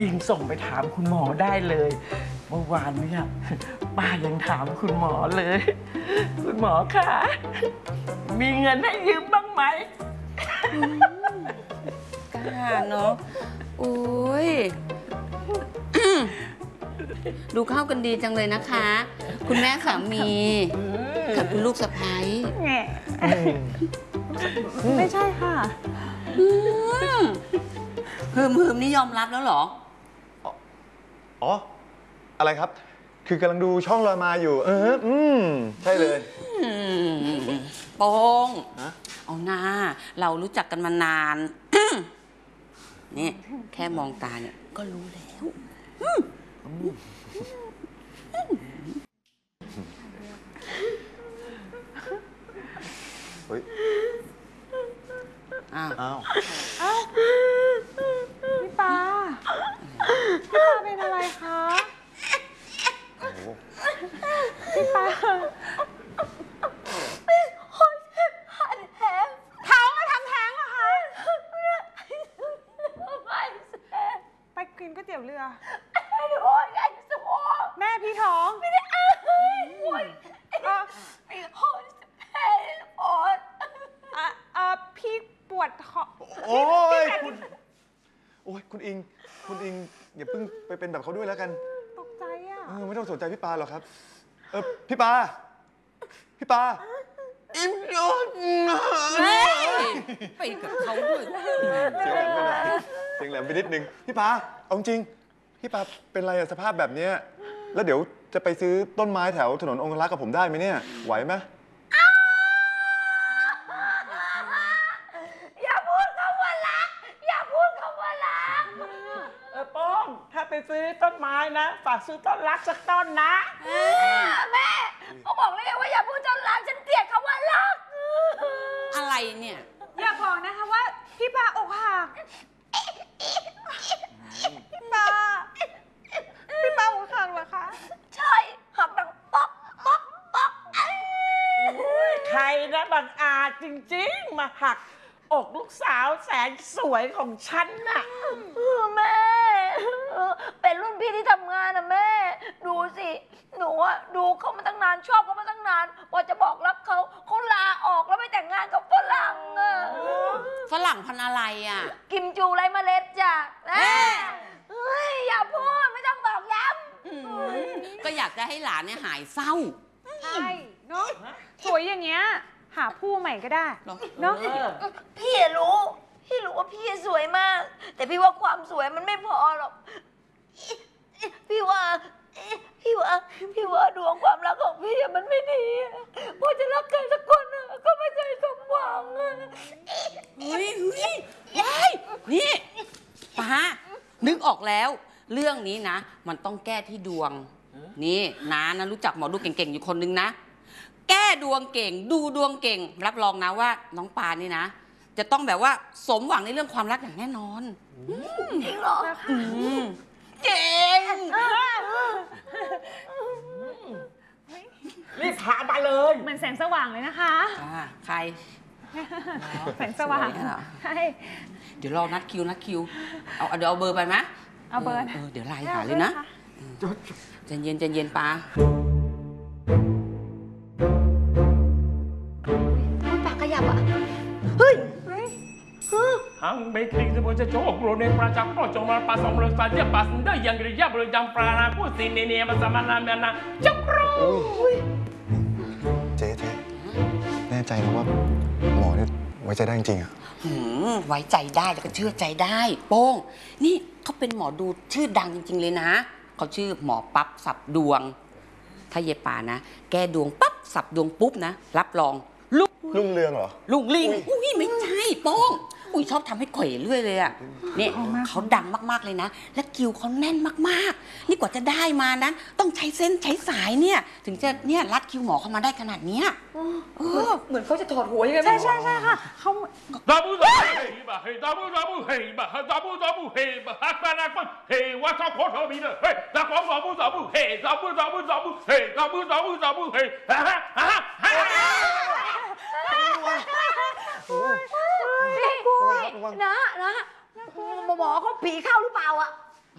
ยิงส่งไปถามคุณหมอได้เลยเมื่อวานเนี่ยป้ายังถามคุณหมอเลย คุณหมอคะมีเงินให้ยืมบ้างไหมกล้าเนาะโอ้ย ดูเข้ากันดีจังเลยนะคะ คุณแม่สามีกับคุณลูกสะใภ้ไม่ใช่ค่ะหืมนี่ยอมรับแล้วเหรออ๋ออะไรครับคือกำลังดูช่องลอยมาอยู่ใช่เลยโป้งเอาหน้าเรารู้จักกันมานานนี่แค่มองตาเนี่ยก็รู้แล้วเฮ้ยอ้าวพี่ปาเป็นอะไรคะพี่ปาท้องมาทำแท้งเหรอคะไปกินก๋วยเตี๋ยวเรือแม่พี่ท้องไม่ได้พี่ปวดท้องโอ้ยคุณอิงอย่าเพิ่งไปเป็นแบบเขาด้วยแล้วกันตกใจอ่ะไม่ต้องสนใจพี่ปาหรอกครับพี่ปาอิมโดนไปกับเขาด้วยเสียงแหลมไปนิดนึงพี่ปาเอาจริงพี่ปาเป็นไรสภาพแบบนี้แล้วเดี๋ยวจะไปซื้อต้นไม้แถวถนนองครักษ์กับผมได้ไหมเนี่ยไหวไหมอย่าพูดคำว่ารักป้องถ้าไปซื้อต้นไม้นะฝากซื้อต้นรักสักต้นนะแม่เขาบอกเลยว่าอย่าพูดจนรักฉันเกลียดคำว่ารักอะไรเนี่ยอย่าบอกนะคะว่าพี่ปาอกหักพี่ปาอกหักเหรอคะใช่หักดังป๊อกใครนะบังอาจจริงๆมาหักอกลูกสาวแสนสวยของฉันน่ะแม่เป็นรุ่นพี่ที่ทำงานนะแม่ดูสิหนูอะดูเขามาตั้งนานชอบเขามาตั้งนานว่าจะบอกรักเขาลาออกแล้วไปแต่งงานกับฝรั่งอะฝรั่งพันอะไรอ่ะกิมจูไรเมล็ดจ้ะแม่อย่าพูดไม่ต้องบอกย้ก็อยากจะให้หลานเนี่ยหายเศร้าใช่เนาะสวยอย่างเงี้ยหาผู้ใหม่ก็ได้เนาะพี่รู้ว่าพี่สวยมากแต่พี่ว่าความสวยมันไม่พอหรอกพี่ว่าดวงความรักของพี่มันไม่ดีพอจะรักใครสักคนก็ไม่เคยสมหวังเฮ้ยนี่ป้านึกออกแล้วเรื่องนี้นะมันต้องแก้ที่ดวงนี่น้านะรู้จักหมอดูเก่งๆอยู่คนนึงนะแก้ดวงเก่งดูดวงเก่งรับรองนะว่าน้องปานนี่นะจะต้องแบบว่าสมหวังในเรื่องความรักอย่างแน่นอนจริงเหรอเก่งรีบพามาเลยเหมือนแสงสว่างเลยนะคะใครแสงสว่างใช่เดี๋ยวรอนัดคิวเดี๋ยวเอาเบอร์ไปไหมเอาเบอร์เดี๋ยวไลน์หาเลยนะใจเย็นป้าปากขยับอ่ะเฮ้ย Hang baking sebuah coklo ni peracap pocong pasang mulut saja pas anda yang kerja berjam pranaku sini ni bersama namanya cokro. เจ๊แน่ใจนะว่าหมอเนี่ยไว้ใจได้จริงๆอ่ะไว้ใจได้แล้วก็เชื่อใจได้โป้งนี่เขาเป็นหมอดูชื่อดังจริงๆเลยนะเขาชื่อหมอปั๊บสับดวงถ้าเยป่านะแกดวงปั๊บสับดวงปุ๊บนะรับรองลุงเรืองเหรอลุงลิงอุ้ยไม่ใช่โป้งอุ้ยชอบทำให้เขวเรื่อยเลยอ่ะเนี่ยเขาดังมากๆเลยนะและคิวเขาแน่นมากๆนี่กว่าจะได้มานั้นต้องใช้เส้นใช้สายเนี่ยถึงจะเนี่ยรัดคิวหมอเข้ามาได้ขนาดนี้เหมือนเขาจะถอดหัวยังไงใช่ค่ะเขาดาบูเฮ้ยฮักมานักมันเฮ้ยว่าชอบโคตรมีเลยเฮ้ยดาบูเฮ้ยดาบูเฮ้ยนะหมอเขาผีเข้าหรือเปล่าอ่ะ